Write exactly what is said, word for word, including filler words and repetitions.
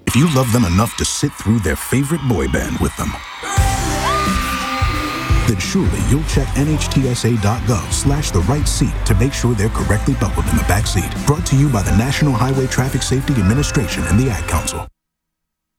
if you love them enough to sit through their favorite boy band with them, then surely you'll check nhtsa.gov slash the right seat to make sure they're correctly buckled in the back seat. Brought to you by the National Highway Traffic Safety Administration and the Ad Council.